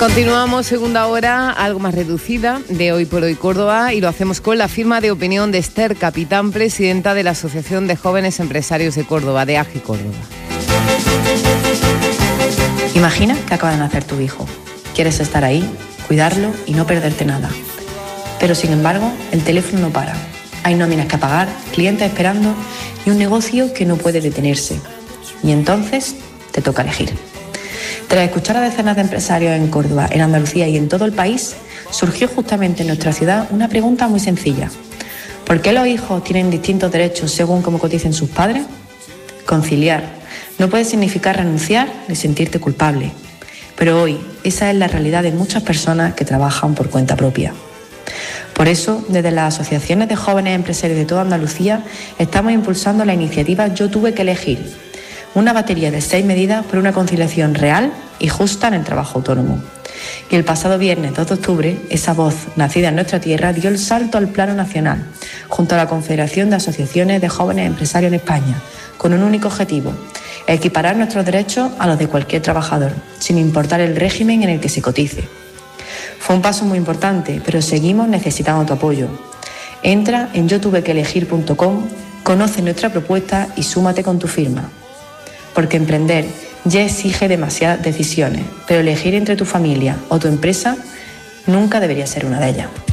Continuamos segunda hora, algo más reducida, de Hoy por Hoy Córdoba, y lo hacemos con la firma de opinión de Esther Capitán, presidenta de la Asociación de Jóvenes Empresarios de Córdoba, de AGI Córdoba. Imagina que acaba de nacer tu hijo. Quieres estar ahí, cuidarlo y no perderte nada. Pero sin embargo, el teléfono no para. Hay nóminas que pagar, clientes esperando y un negocio que no puede detenerse. Y entonces te toca elegir. Tras escuchar a decenas de empresarios en Córdoba, en Andalucía y en todo el país, surgió justamente en nuestra ciudad una pregunta muy sencilla. ¿Por qué los hijos tienen distintos derechos según cómo coticen sus padres? Conciliar no puede significar renunciar ni sentirte culpable. Pero hoy esa es la realidad de muchas personas que trabajan por cuenta propia. Por eso, desde las asociaciones de jóvenes empresarios de toda Andalucía, estamos impulsando la iniciativa Yo tuve que elegir, una batería de 6 medidas por una conciliación real y justa en el trabajo autónomo. Y el pasado viernes 2 de octubre, esa voz nacida en nuestra tierra dio el salto al plano nacional, junto a la Confederación de Asociaciones de Jóvenes Empresarios en España, con un único objetivo: equiparar nuestros derechos a los de cualquier trabajador, sin importar el régimen en el que se cotice. Fue un paso muy importante, pero seguimos necesitando tu apoyo. Entra en yotuvequeelegir.com, conoce nuestra propuesta y súmate con tu firma. Porque emprender ya exige demasiadas decisiones, pero elegir entre tu familia o tu empresa nunca debería ser una de ellas.